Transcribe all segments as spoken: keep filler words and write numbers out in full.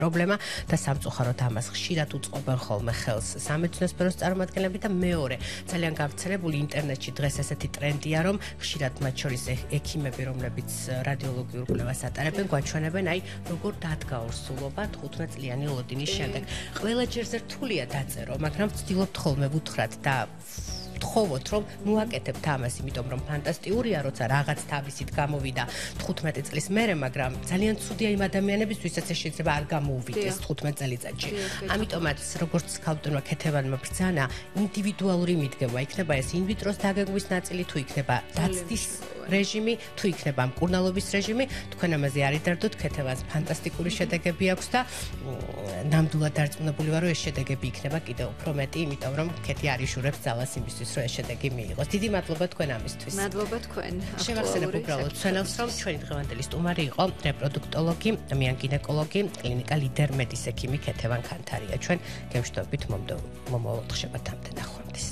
პრობლემა და სამწუხაროდ ამას ხშირად უწყობენ ხოლმე ხელს სამედიცინო სფეროს წარმომადგენლები და მეორე ძალიან გავრცელებული ინტერნეტში დღეს ესეთი ტრენდია რომ ხშირად მათ შორის ექიმები რომლებიც რადიოლოგიურ კვლევას ატარებენ გვაჩვენებენ აი როგორ დადგა ორსულობა თხუთმეტ წლიანი ლოდინის შემდეგ ყველა ჯერზე რთულია დაწერო მაგრამ ვცდილობთ ხოლმე ვუთხრათ და თხოვოთ რომ მოაკეთებთ ამას იმიტომ რომ ფანტასტიკურია როცა რაღაც თავისით გამოვიდა თხუთმეტი წლის მერე მაგრამ ძალიან ცუდია იმ ადამიანებისთვის ეს შეიძლება არ გამოუვიდეს თხუთმეტ წელიწადში ამიტომაც როგორც ქალბატონმა ქეთევანმა ბრძანა ინდივიდუალური მიდგომა იქნება ეს ინვიტროს დაგეგმვის ნაწილი თუ იქნება დაცდის რეჟიმი თუ იქნება მკურნალობის რეჟიმი თქვენ ამაზე არ იდარდოთ ქეთევანს ფანტასტიკური შედეგები აქვს და ნამდვილად დარწმუნებული ვარ რომ ეს შედეგები იქნება კიდევ უფრო მეტი იმიტომ რომ ქეთი არ იშურებს ძალას იმისთვის რომ ეს შედეგი მიიღოს. დიდი მადლობა თქვენ ამისთვის. მადლობა თქვენ. შევახსენებ უბრალოდ ჩვენს რომ ჩვენი დღევანდელი სტუმარი იყო რეპროდუქტოლოგი, მიან გინეკოლოგი, კლინიკა ლიდერ მედის ექიმი ქეთევან ქანთარია. ჩვენ გემშვიდობით მომავალ დღეებამდე ნახვამდის.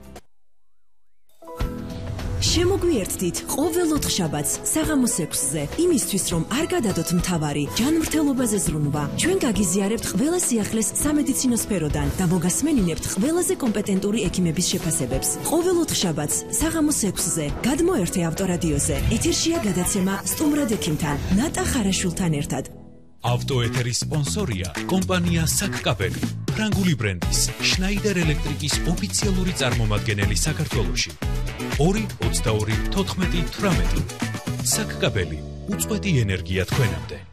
შემოგვიერთდით ყოველ ოთხშაბათს საღამოს ექვსზე იმისთვის რომ არ გადადოთ მთავარი ჯანმრთელობაზე ზრუნვა ჩვენ გაგიზიარებთ ყველა სიახლეს სამედიცინო სფეროდან და მოგასმენინებთ ყველაზე კომპეტენტური ექიმების შეფასებებს ყოველ ოთხშაბათს საღამოს ექვსზე გადმოერთე ავტორადიოზე ეთერშია გადაცემა სტუმრად ექიმთან ნატა ხარაშვილთან ერთად ავტოეთერის სპონსორია კომპანია საკკაპელი ფრანგული ბრენდის შნაიდერ ელექტრიკის ოფიციალური წარმომადგენელი საქართველოში ორი ოცდაორი თოთხმეტი თვრამეტი საკკაპელი უწყვეტი ენერგია თქვენამდე